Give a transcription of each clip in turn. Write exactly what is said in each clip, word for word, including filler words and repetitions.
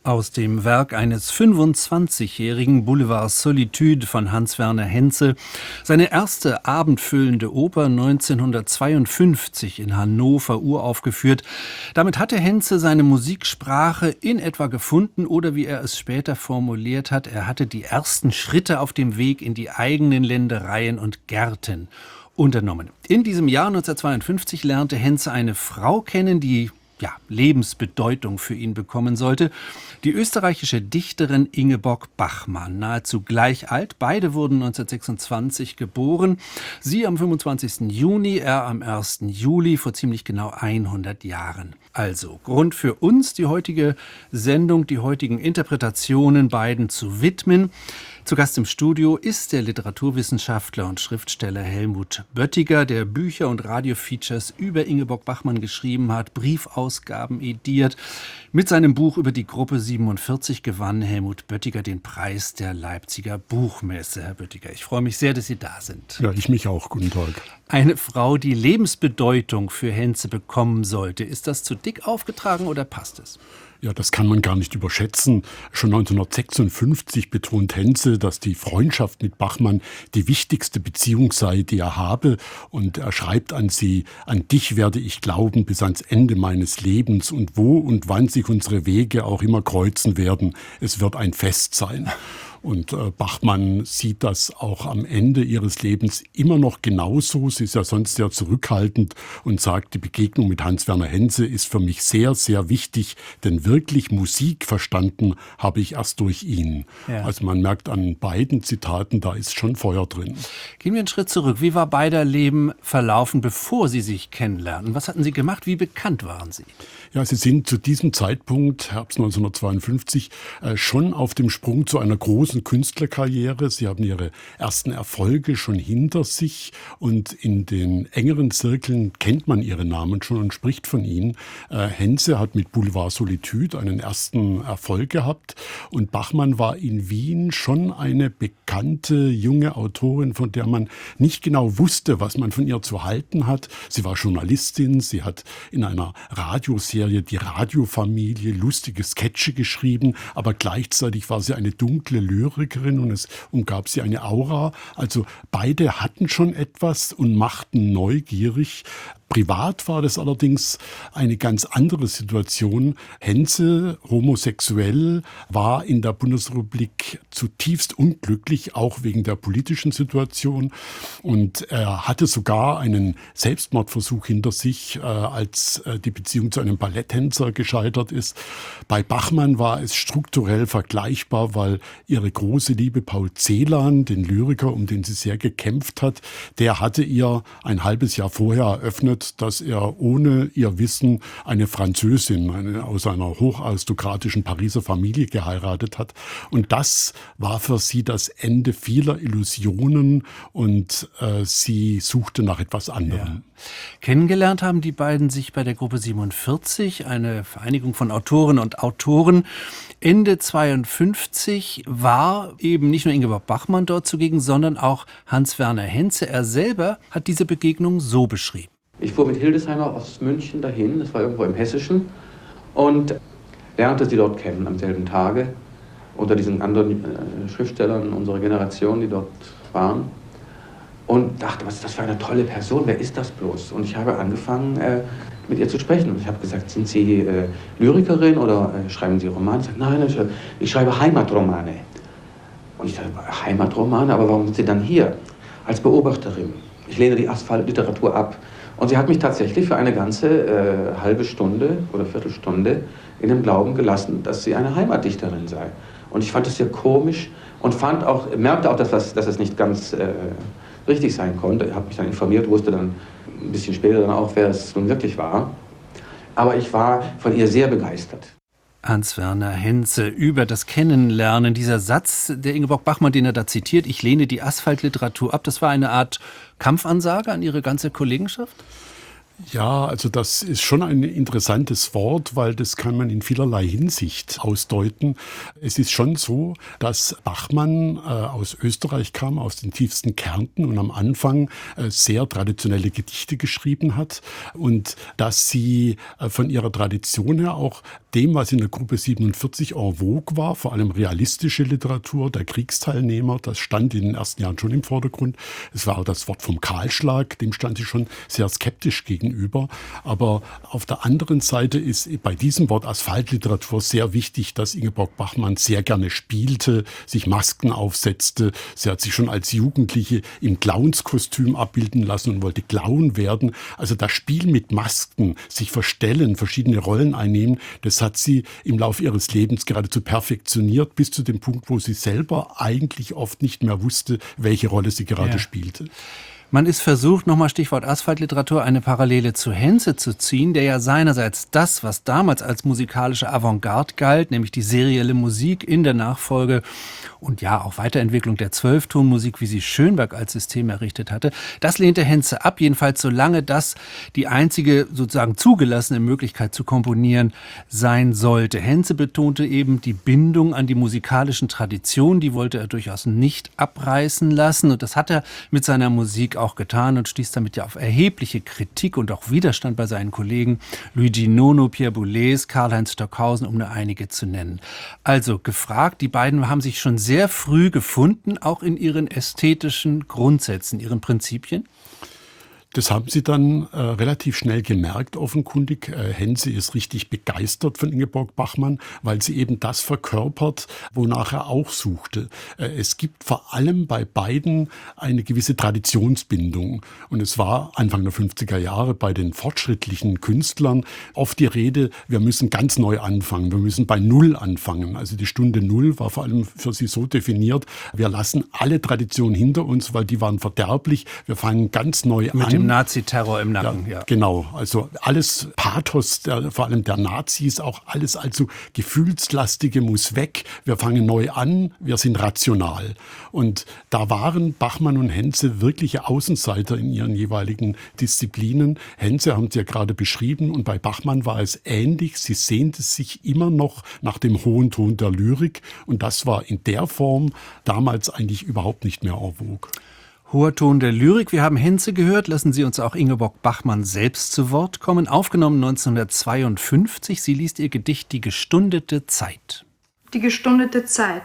Aus dem Werk eines fünfundzwanzigjährigen Boulevard Solitude von Hans-Werner Henze. Seine erste abendfüllende Oper neunzehnhundertzweiundfünfzig in Hannover uraufgeführt. Damit hatte Henze seine Musiksprache in etwa gefunden oder wie er es später formuliert hat, er hatte die ersten Schritte auf dem Weg in die eigenen Ländereien und Gärten unternommen. In diesem Jahr neunzehnhundertzweiundfünfzig lernte Henze eine Frau kennen, die ja, Lebensbedeutung für ihn bekommen sollte. Die österreichische Dichterin Ingeborg Bachmann, nahezu gleich alt. Beide wurden neunzehnhundertsechsundzwanzig geboren. Sie am fünfundzwanzigsten Juni, er am ersten Juli, vor ziemlich genau hundert Jahren. Also Grund für uns, die heutige Sendung, die heutigen Interpretationen beiden zu widmen. Zu Gast im Studio ist der Literaturwissenschaftler und Schriftsteller Helmut Böttiger, der Bücher und Radiofeatures über Ingeborg Bachmann geschrieben hat, Briefausgaben ediert. Mit seinem Buch über die Gruppe siebenundvierzig gewann Helmut Böttiger den Preis der Leipziger Buchmesse. Herr Böttiger, ich freue mich sehr, dass Sie da sind. Ja, ich mich auch. Guten Tag. Eine Frau, die Lebensbedeutung für Henze bekommen sollte. Ist das zu dick aufgetragen oder passt es? Ja, das kann man gar nicht überschätzen. Schon neunzehnhundertsechsundfünfzig betont Henze, dass die Freundschaft mit Bachmann die wichtigste Beziehung sei, die er habe. Und er schreibt an sie: An dich werde ich glauben bis ans Ende meines Lebens. Und wo und wann sich unsere Wege auch immer kreuzen werden, es wird ein Fest sein. Und äh, Bachmann sieht das auch am Ende ihres Lebens immer noch genauso. Sie ist ja sonst sehr zurückhaltend und sagt, die Begegnung mit Hans-Werner Henze ist für mich sehr, sehr wichtig, denn wirklich Musik verstanden habe ich erst durch ihn. Ja. Also man merkt an beiden Zitaten, da ist schon Feuer drin. Gehen wir einen Schritt zurück. Wie war beider Leben verlaufen, bevor Sie sich kennenlernten? Was hatten Sie gemacht? Wie bekannt waren Sie? Ja, Sie sind zu diesem Zeitpunkt, Herbst neunzehnhundertzweiundfünfzig, äh, schon auf dem Sprung zu einer großen Künstlerkarriere. Sie haben Ihre ersten Erfolge schon hinter sich und in den engeren Zirkeln kennt man Ihre Namen schon und spricht von ihnen. Äh, Henze hat mit Boulevard Solitude einen ersten Erfolg gehabt und Bachmann war in Wien schon eine bekannte junge Autorin, von der man nicht genau wusste, was man von ihr zu halten hat. Sie war Journalistin, sie hat in einer Radioserie Die Radiofamilie lustige Sketche geschrieben, aber gleichzeitig war sie eine dunkle Lyrikerin und es umgab sie eine Aura. Also beide hatten schon etwas und machten neugierig. Privat war das allerdings eine ganz andere Situation. Henze, homosexuell, war in der Bundesrepublik zutiefst unglücklich, auch wegen der politischen Situation. Und er hatte sogar einen Selbstmordversuch hinter sich, äh, als äh, die Beziehung zu einem Balletttänzer gescheitert ist. Bei Bachmann war es strukturell vergleichbar, weil ihre große Liebe Paul Celan, den Lyriker, um den sie sehr gekämpft hat, der hatte ihr ein halbes Jahr vorher eröffnet, dass er ohne ihr Wissen eine Französin eine, aus einer hocharistokratischen Pariser Familie geheiratet hat. Und das war für sie das Ende vieler Illusionen und äh, sie suchte nach etwas anderem. Ja. Kennengelernt haben die beiden sich bei der Gruppe siebenundvierzig, eine Vereinigung von Autorinnen und Autoren. Ende zweiundfünfzig war eben nicht nur Ingeborg Bachmann dort zugegen, sondern auch Hans-Werner Henze. Er selber hat diese Begegnung so beschrieben. Ich fuhr mit Hildesheimer aus München dahin, das war irgendwo im Hessischen, und lernte sie dort kennen am selben Tage, unter diesen anderen äh, Schriftstellern unserer Generation, die dort waren. Und dachte, was ist das für eine tolle Person, wer ist das bloß? Und ich habe angefangen, äh, mit ihr zu sprechen. Und ich habe gesagt, sind Sie äh, Lyrikerin oder äh, schreiben Sie Romane? Ich sagte, nein, ich, ich schreibe Heimatromane. Und ich dachte, Heimatromane, aber warum sind Sie dann hier? Als Beobachterin. Ich lehne die Asphaltliteratur ab. Und sie hat mich tatsächlich für eine ganze äh, halbe Stunde oder Viertelstunde in dem Glauben gelassen, dass sie eine Heimatdichterin sei. Und ich fand es sehr komisch und fand auch, merkte auch, dass das, dass das nicht ganz äh, richtig sein konnte. Ich habe mich dann informiert, wusste dann ein bisschen später dann auch, wer es nun wirklich war. Aber ich war von ihr sehr begeistert. Hans-Werner Henze über das Kennenlernen. Dieser Satz der Ingeborg Bachmann, den er da zitiert, ich lehne die Asphaltliteratur ab, das war eine Art Kampfansage an ihre ganze Kollegenschaft? Ja, also das ist schon ein interessantes Wort, weil das kann man in vielerlei Hinsicht ausdeuten. Es ist schon so, dass Bachmann äh, aus Österreich kam, aus den tiefsten Kärnten und am Anfang äh, sehr traditionelle Gedichte geschrieben hat und dass sie äh, von ihrer Tradition her auch dem, was in der Gruppe siebenundvierzig en vogue war, vor allem realistische Literatur der Kriegsteilnehmer, das stand in den ersten Jahren schon im Vordergrund. Es war das Wort vom Kahlschlag, dem stand sie schon sehr skeptisch gegenüber. Aber auf der anderen Seite ist bei diesem Wort Asphaltliteratur sehr wichtig, dass Ingeborg Bachmann sehr gerne spielte, sich Masken aufsetzte. Sie hat sich schon als Jugendliche im Clownskostüm abbilden lassen und wollte Clown werden. Also das Spiel mit Masken, sich verstellen, verschiedene Rollen einnehmen, das hat sie im Laufe ihres Lebens geradezu perfektioniert, bis zu dem Punkt, wo sie selber eigentlich oft nicht mehr wusste, welche Rolle sie gerade Ja. spielte. Man ist versucht, nochmal Stichwort Asphaltliteratur, eine Parallele zu Henze zu ziehen, der ja seinerseits das, was damals als musikalische Avantgarde galt, nämlich die serielle Musik in der Nachfolge und ja auch Weiterentwicklung der Zwölftonmusik, wie sie Schönberg als System errichtet hatte, das lehnte Henze ab, jedenfalls solange das die einzige sozusagen zugelassene Möglichkeit zu komponieren sein sollte. Henze betonte eben die Bindung an die musikalischen Traditionen, die wollte er durchaus nicht abreißen lassen und das hat er mit seiner Musik auch getan und stieß damit ja auf erhebliche Kritik und auch Widerstand bei seinen Kollegen Luigi Nono, Pierre Boulez, Karl-Heinz Stockhausen, um nur einige zu nennen. Also gefragt, die beiden haben sich schon sehr früh gefunden, auch in ihren ästhetischen Grundsätzen, ihren Prinzipien. Das haben sie dann äh, relativ schnell gemerkt, offenkundig. Äh, Henze ist richtig begeistert von Ingeborg Bachmann, weil sie eben das verkörpert, wonach er auch suchte. Äh, es gibt vor allem bei beiden eine gewisse Traditionsbindung. Und es war Anfang der fünfziger Jahre bei den fortschrittlichen Künstlern oft die Rede, wir müssen ganz neu anfangen, wir müssen bei Null anfangen. Also die Stunde Null war vor allem für sie so definiert, wir lassen alle Traditionen hinter uns, weil die waren verderblich, wir fangen ganz neu an. Mit dem Nazi-Terror im Nacken, Ja, ja. genau. Also alles Pathos, der, vor allem der Nazis, auch alles allzu Gefühlslastige muss weg. Wir fangen neu an, wir sind rational. Und da waren Bachmann und Henze wirkliche Außenseiter in ihren jeweiligen Disziplinen. Henze haben Sie ja gerade beschrieben und bei Bachmann war es ähnlich. Sie sehnte sich immer noch nach dem hohen Ton der Lyrik und das war in der Form damals eigentlich überhaupt nicht mehr en vogue. Hoher Ton der Lyrik. Wir haben Henze gehört. Lassen Sie uns auch Ingeborg Bachmann selbst zu Wort kommen. Aufgenommen neunzehnhundertzweiundfünfzig. Sie liest ihr Gedicht Die gestundete Zeit. Die gestundete Zeit.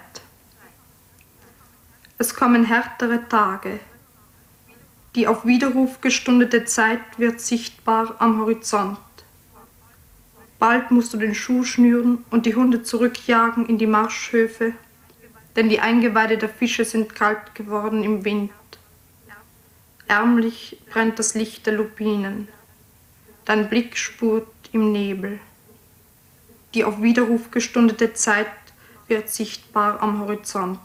Es kommen härtere Tage. Die auf Widerruf gestundete Zeit wird sichtbar am Horizont. Bald musst du den Schuh schnüren und die Hunde zurückjagen in die Marschhöfe, denn die Eingeweide der Fische sind kalt geworden im Wind. Ärmlich brennt das Licht der Lupinen. Dein Blick spurt im Nebel. Die auf Widerruf gestundete Zeit wird sichtbar am Horizont.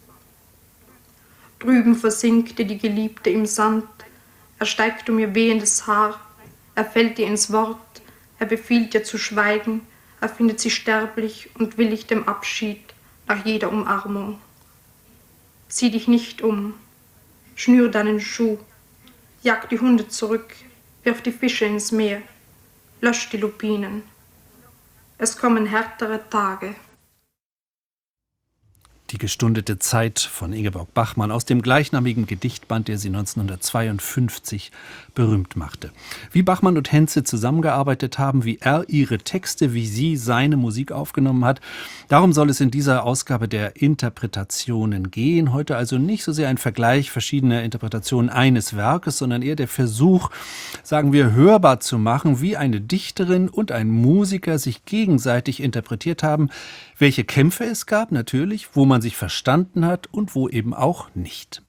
Drüben versinkt dir die Geliebte im Sand. Er steigt um ihr wehendes Haar. Er fällt dir ins Wort. Er befiehlt dir zu schweigen. Er findet sie sterblich und willig dem Abschied nach jeder Umarmung. Zieh dich nicht um. Schnür deinen Schuh. Jag die Hunde zurück, wirf die Fische ins Meer, lösch die Lupinen. Es kommen härtere Tage. Die gestundete Zeit von Ingeborg Bachmann aus dem gleichnamigen Gedichtband, der sie neunzehnhundertzweiundfünfzig berühmt machte. Wie Bachmann und Henze zusammengearbeitet haben, wie er ihre Texte, wie sie seine Musik aufgenommen hat, darum soll es in dieser Ausgabe der Interpretationen gehen. Heute also nicht so sehr ein Vergleich verschiedener Interpretationen eines Werkes, sondern eher der Versuch, sagen wir, hörbar zu machen, wie eine Dichterin und ein Musiker sich gegenseitig interpretiert haben, welche Kämpfe es gab, natürlich, wo man sich verstanden hat und wo eben auch nicht.